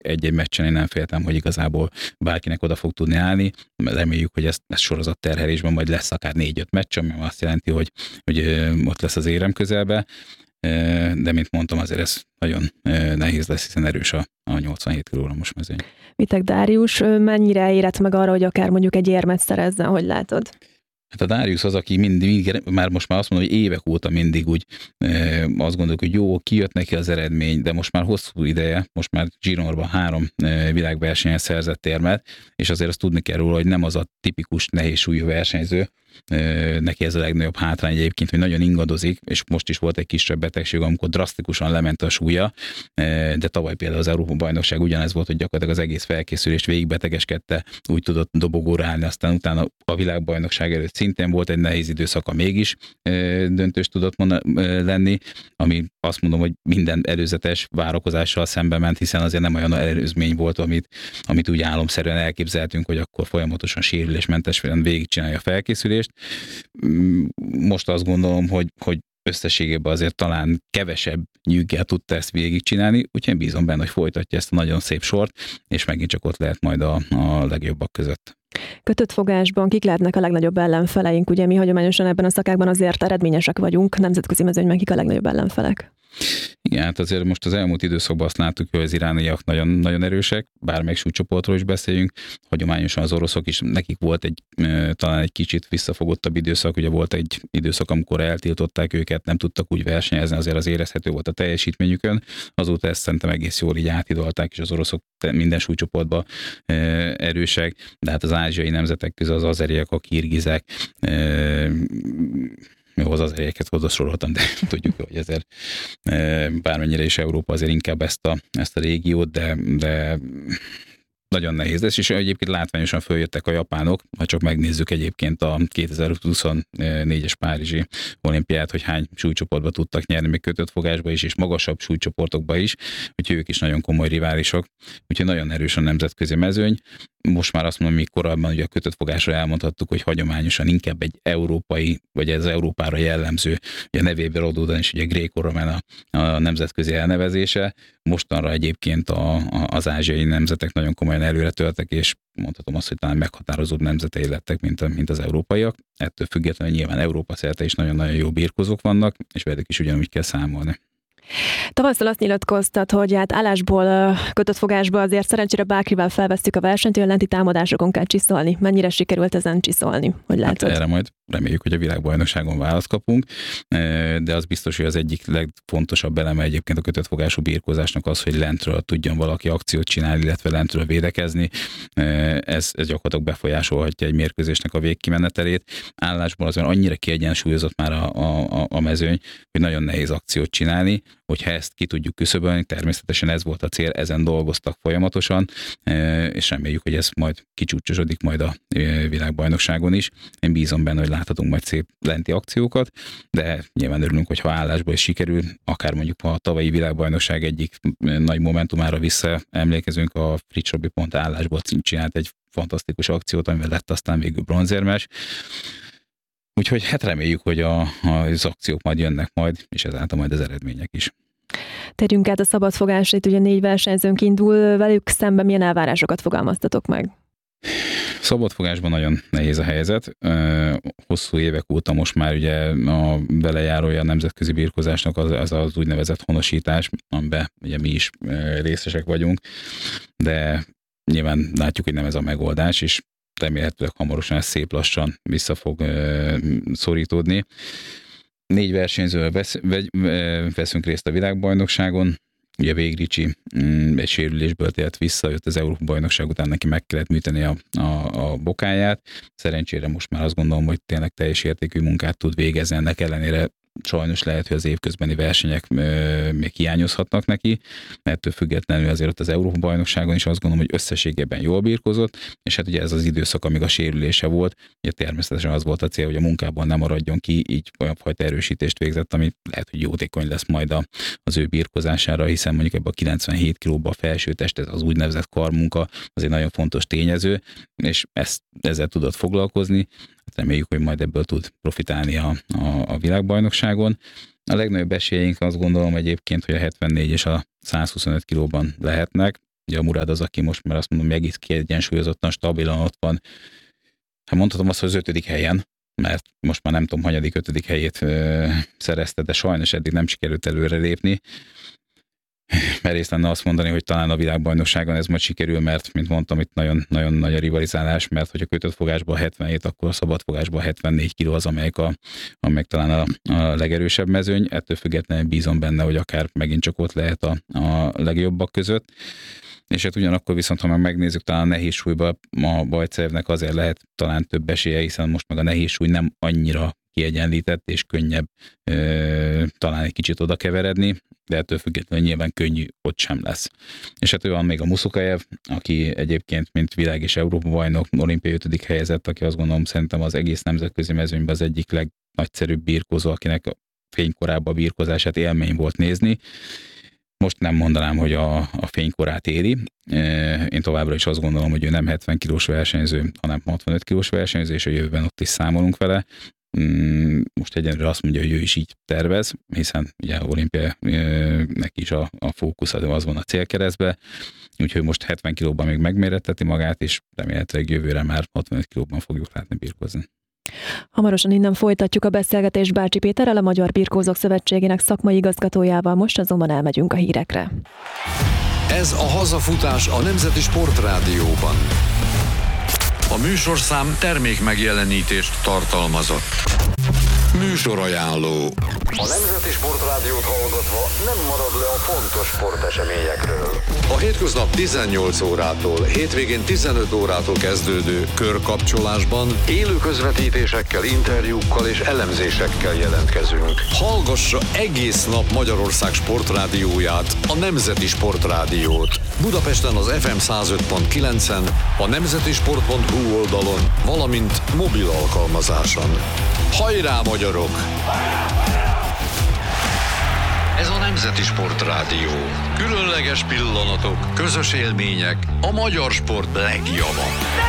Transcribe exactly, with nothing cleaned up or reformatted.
egy-egy meccsen én nem féltem, hogy igazából bárkinek oda fog tudni állni. Reméljük, hogy ez, ez sorozat terhelésben majd lesz akár négy-öt meccs, ami azt jelenti, hogy, hogy ott lesz az érem közelbe. De mint mondtam, azért ez nagyon nehéz lesz, hiszen erős a, a nyolcvanhét kilogramos mezőny. Vitek Dárius, mennyire érett meg arra, hogy akár mondjuk egy érmet szerezzen, hogy látod? Hát a Dárius az, aki mindig, már most már azt mondom, hogy évek óta mindig úgy e, azt gondoljuk, hogy jó, kijött neki az eredmény, de most már hosszú ideje, most már Gironorban három e, világversenyen szerzett érmet, és azért azt tudni kell róla, hogy nem az a tipikus nehéz súlyú versenyző, e, neki ez a legnagyobb hátrány egyébként, hogy nagyon ingadozik, és most is volt egy kisebb betegség, amikor drasztikusan lement a súlya, e, de tavaly például az Európa-bajnokság ugyanez volt, hogy gyakorlatilag az egész felkészülést végigbetegeskedte, úgy tudott dobogóra állni, aztán utána a világbajnokság előtt szintén volt egy nehéz időszaka, mégis döntős tudott lenni, ami azt mondom, hogy minden előzetes várakozással szembe ment, hiszen azért nem olyan előzmény volt, amit, amit úgy álomszerűen elképzeltünk, hogy akkor folyamatosan sérülésmentesen végigcsinálja a felkészülést. Most azt gondolom, hogy, hogy összességében azért talán kevesebb nyűggel tudta ezt végigcsinálni, úgyhogy én bízom benne, hogy folytatja ezt a nagyon szép sort, és megint csak ott lehet majd a, a legjobbak között. Kötött fogásban kik lehetnek a legnagyobb ellenfeleink? Ugye mi hagyományosan ebben a szakákban azért eredményesek vagyunk, nemzetközi mezőnyben kik a legnagyobb ellenfelek? Igen, hát azért most az elmúlt időszakban azt láttuk, hogy az irániak nagyon, nagyon erősek, bármelyik súlycsoportról is beszéljünk, hagyományosan az oroszok is, nekik volt egy talán egy kicsit visszafogottabb időszak, ugye volt egy időszak, amikor eltiltották őket, nem tudtak úgy versenyezni, azért az érezhető volt a teljesítményükön, azóta ezt szerintem egész jól így áthidalták, és az oroszok minden súlycsoportban erősek, de hát az ázsiai nemzetek közül az azeriek, a kirgizek, jó, az azerieket oda soroltam, de tudjuk, hogy ezért bármennyire is Európa azért inkább ezt a, ezt a régiót, de, de nagyon nehéz lesz, és egyébként látványosan följöttek a japánok, ha csak megnézzük egyébként a kétezer-huszonnégyes Párizsi olimpiát, hogy hány súlycsoportba tudtak nyerni, még kötött fogásba is, és magasabb súlycsoportokba is, úgyhogy ők is nagyon komoly riválisok, úgyhogy nagyon erős a nemzetközi mezőny. Most már azt mondom, még korábban ugye a kötött fogásra elmondhattuk, hogy hagyományosan inkább egy európai, vagy ez Európára jellemző, ugye nevéből adódóan is ugye Greco-Roman a, a nemzetközi elnevezése. Mostanra egyébként a, a, az ázsiai nemzetek nagyon komolyan előre töltek, és mondhatom azt, hogy talán meghatározóbb nemzetei lettek, mint, a, mint az európaiak. Ettől függetlenül nyilván Európa szerte is nagyon-nagyon jó birkózók vannak, és velük is ugyanúgy kell számolni. Tavasszal azt nyilatkoztat, hogy hát állásból, kötött fogásba azért szerencsére bárkivel felvesztük a versenyt, hogy a lenti támadásokon kell csiszolni. Mennyire sikerült ezen csiszolni? Hogy látod? Hát erre majd reméljük, hogy a világbajnokságon választ kapunk, de az biztos, hogy az egyik legfontosabb eleme egyébként a kötött fogású birkózásnak az, hogy lentről tudjon valaki akciót csinálni, illetve lentről védekezni. Ez, ez gyakorlatilag befolyásolhatja egy mérkőzésnek a végkimenetelét. Állásból azon annyira kiegyensúlyozott már a, a, a mezőny, hogy nagyon nehéz akciót csinálni. Hogyha ezt ki tudjuk küszöbölni, természetesen ez volt a cél, ezen dolgoztak folyamatosan, és reméljük, hogy ez majd kicsúcsosodik majd a világbajnokságon is. Én bízom benne, hogy láthatunk majd szép lenti akciókat, de nyilván örülünk, hogyha állásból is sikerül, akár mondjuk a tavalyi világbajnokság egyik nagy momentumára visszaemlékezünk, a Fritz Robi pont állásból csinált egy fantasztikus akciót, amivel lett aztán végül bronzérmes. Úgyhogy hát reméljük, hogy a, az akciók majd jönnek majd, és ezáltal majd az eredmények is. Térjünk át a szabadfogásra, itt ugye négy versenyzőnk indul, velük szemben milyen elvárásokat fogalmaztatok meg? Szabadfogásban nagyon nehéz a helyzet. Hosszú évek óta most már ugye a belejárója a nemzetközi birkózásnak az, az az úgynevezett honosítás, amiben ugye mi is részesek vagyunk, de nyilván látjuk, hogy nem ez a megoldás, és remélhetőleg hamarosan ez szép lassan vissza fog szorítódni. Négy versenyzővel vesz, veszünk részt a világbajnokságon. Ugye Vég Ricsi egy sérülésből tért vissza, jött az Európa-bajnokság után, neki meg kellett műteni a, a, a bokáját. Szerencsére most már azt gondolom, hogy tényleg teljes értékű munkát tud végezni, ennek ellenére sajnos lehet, hogy az évközbeni versenyek még hiányozhatnak neki, ettől függetlenül azért ott az Európa-bajnokságon is azt gondolom, hogy összességében jól birkózott, és hát ugye ez az időszak, amíg a sérülése volt, ugye természetesen az volt a cél, hogy a munkában nem maradjon ki, így olyan fajta erősítést végzett, ami lehet, hogy jótékony lesz majd a, az ő birkózására, hiszen mondjuk ebben a kilencvenhét kilóba a felsőtest, ez az úgynevezett karmunka, az egy nagyon fontos tényező, és ezt, ezzel tudott foglalkozni. Reméljük, hogy majd ebből tud profitálni a, a, a világbajnokságon. A legnagyobb esélyeink azt gondolom egyébként, hogy a hetvennégy és a százhuszonöt kilóban lehetnek. ugye a Murad az, aki most már azt mondom, egész kiegyensúlyozottan, stabilan ott van. Hát mondhatom azt, hogy az ötödik helyen, mert most már nem tudom, hanyadik, ötödik helyét ö, szerezte, de sajnos eddig nem sikerült előre lépni. Merész lenne azt mondani, hogy talán a világbajnokságon ez majd sikerül, mert, mint mondtam, itt nagyon, nagyon nagy a rivalizálás, mert hogyha kötött fogásban hetvenhét, akkor a szabad fogásban hetvennégy kiló az, amelyik, a, amelyik talán a, a legerősebb mezőny. Ettől függetlenül bízom benne, hogy akár megint csak ott lehet a, a legjobbak között. És hát ugyanakkor viszont, ha meg megnézzük, talán a nehéz súlyban a Bajcevnek azért lehet talán több esélye, hiszen most meg a nehéz súly nem annyira kiegyenlített, és könnyebb ö, talán egy kicsit oda keveredni, de ettől függetlenül nyilván könnyű ott sem lesz. És hát ő van még a Muszukajev, aki egyébként, mint világ és Európa bajnok, olimpiai ötödik helyezett, aki azt gondolom szerintem az egész nemzetközi mezőnyben az egyik legnagyszerűbb birkózó, akinek a fénykorában a birkózását élmény volt nézni. Most nem mondanám, hogy a, a fénykorát éri. Én továbbra is azt gondolom, hogy ő nem hetven kilós versenyző, hanem hatvanöt kilós versenyző, és a jövőben ott is számolunk vele. Most egyenlőre azt mondja, hogy ő is így tervez, hiszen ugye olimpia neki is a, a fókusz az van a célkeresztbe, úgyhogy most hetven kilóban még megméretteti magát, és remélhetőleg jövőre már hatvanöt kilóban fogjuk látni birkózni. Hamarosan innen folytatjuk a beszélgetést Bácsi Péterrel, a Magyar Birkózók Szövetségének szakmai igazgatójával, most azonban elmegyünk a hírekre. Ez a hazafutás a Nemzeti Sportrádióban. A műsorszám termék megjelenítést tartalmazott. Műsorajánló. A Nemzeti Sportrádiót hallgatva nem marad le a fontos sporteseményekről. A hétköznap tizennyolc órától, hétvégén tizenöt órától kezdődő körkapcsolásban élő közvetítésekkel, interjúkkal és elemzésekkel jelentkezünk. Hallgassa egész nap Magyarország sportrádióját, a Nemzeti Sportrádiót. Budapesten az ef em száz öt pont kilencen, a nemzetisport pont hu oldalon, valamint mobil alkalmazáson. Hajrá, magyarok! Ez a Nemzeti Sportrádió. Különleges pillanatok, közös élmények, a magyar sport legjava.